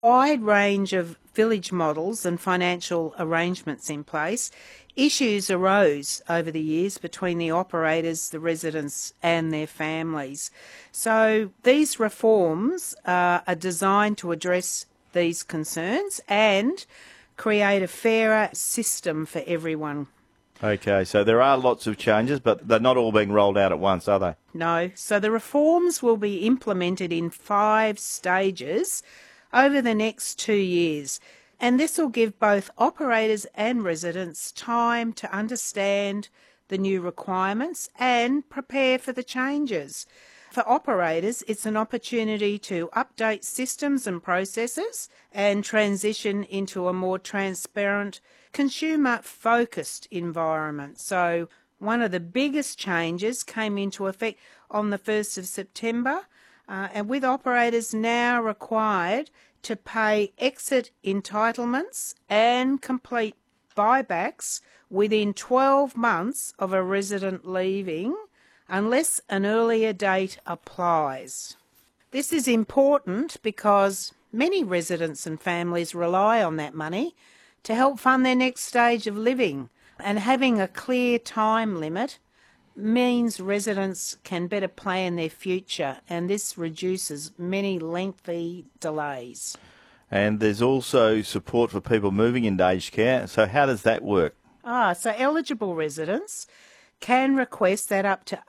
Wide range of village models and financial arrangements in place, issues arose over the years between the operators, the residents and their families. So these reforms are designed to address these concerns and create a fairer system for everyone. Okay, so there are lots of changes, but they're not all being rolled out at once, are they? No. So the reforms will be implemented in 5 stages over the next 2 years. And this will give both operators and residents time to understand the new requirements and prepare for the changes. For operators, it's an opportunity to update systems and processes and transition into a more transparent, consumer-focused environment. So one of the biggest changes came into effect on the 1st of September, and with operators now required to pay exit entitlements and complete buybacks within 12 months of a resident leaving, unless an earlier date applies. This is important because many residents and families rely on that money to help fund their next stage of living, and having a clear time limit means residents can better plan their future, and this reduces many lengthy delays. And there's also support for people moving into aged care. So how does that work? So eligible residents can request that up to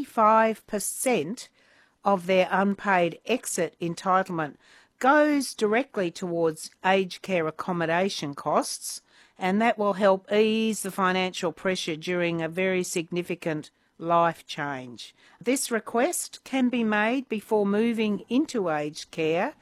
85% of their unpaid exit entitlement goes directly towards aged care accommodation costs, and that will help ease the financial pressure during a very significant life change. This request can be made before moving into aged care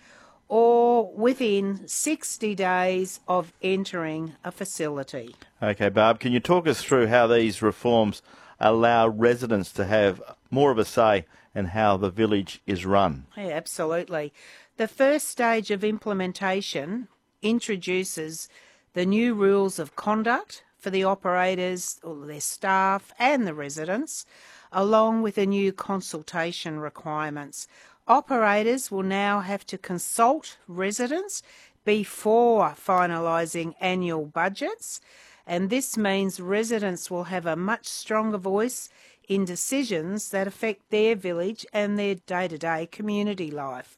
or within 60 days of entering a facility. Okay, Barb, can you talk us through how these reforms allow residents to have more of a say in how the village is run? Yeah, absolutely. The first stage of implementation introduces the new rules of conduct for the operators, or their staff and the residents, along with the new consultation requirements. Operators will now have to consult residents before finalising annual budgets, and this means residents will have a much stronger voice in decisions that affect their village and their day-to-day community life.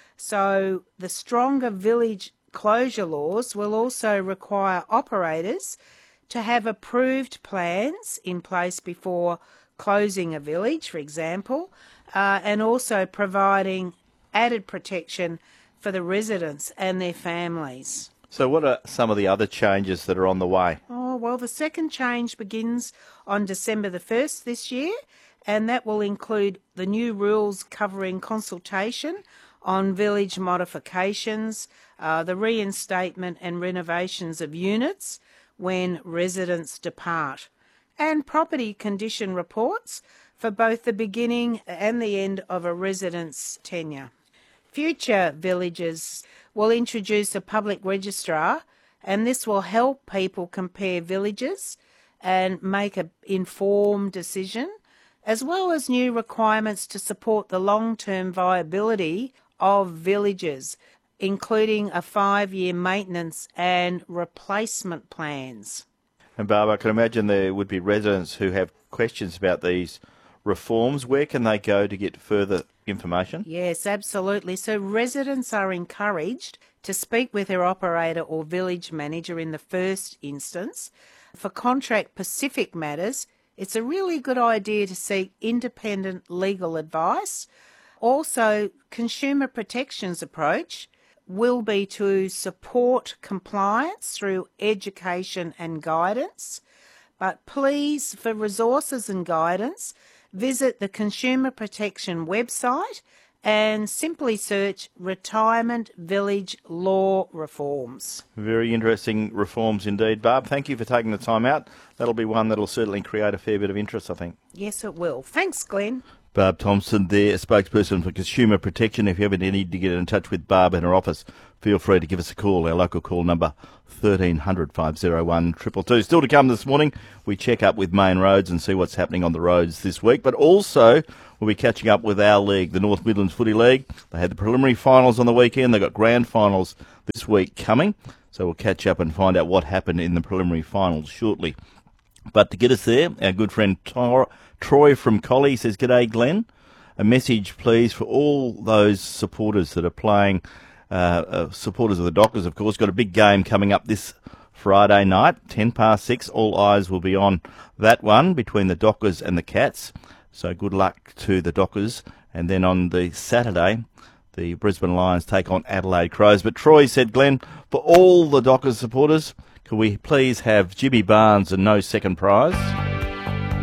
So the stronger village closure laws will also require operators to have approved plans in place before closing a village, for example, and also providing added protection for the residents and their families. So what are some of the other changes that are on the way? Well, the second change begins on December the 1st this year, and that will include the new rules covering consultation on village modifications, the reinstatement and renovations of units when residents depart, and property condition reports for both the beginning and the end of a resident's tenure. Future villages will introduce a public registrar, and this will help people compare villages and make an informed decision, as well as new requirements to support the long-term viability of villages, including a 5-year maintenance and replacement plans. And Barbara, I can imagine there would be residents who have questions about these reforms. Where can they go to get further information? Yes, absolutely. So residents are encouraged to speak with their operator or village manager in the first instance. For contract-specific matters, it's a really good idea to seek independent legal advice. Also, Consumer Protection's approach will be to support compliance through education and guidance. But please, for resources and guidance, visit the Consumer Protection website and simply search Retirement Village Law Reforms. Very interesting reforms indeed. Barb, thank you for taking the time out. That'll be one that'll certainly create a fair bit of interest, I think. Yes, it will. Thanks, Glenn. Barb Thompson there, a spokesperson for Consumer Protection. If you ever need to get in touch with Barb in her office, feel free to give us a call. Our local call number 1300 501 222. Still to come this morning, we check up with Main Roads and see what's happening on the roads this week. But also, we'll be catching up with our league, the North Midlands Footy League. They had the preliminary finals on the weekend. They've got grand finals this week coming. So we'll catch up and find out what happened in the preliminary finals shortly. But to get us there, our good friend Troy from Collie says, "G'day, Glenn. A message, please, for all those supporters that are playing, supporters of the Dockers, of course. Got a big game coming up this Friday night, 6:10. All eyes will be on that one between the Dockers and the Cats. So good luck to the Dockers. And then on the Saturday, the Brisbane Lions take on Adelaide Crows." But Troy said, "Glenn, for all the Dockers supporters, could we please have Jimmy Barnes and no second prize?"